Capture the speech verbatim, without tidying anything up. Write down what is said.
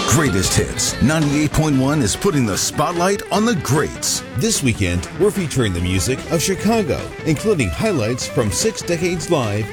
Greatest Hits ninety-eight point one is putting the spotlight on the greats. This weekend, we're featuring the music of Chicago, including highlights from Six Decades Live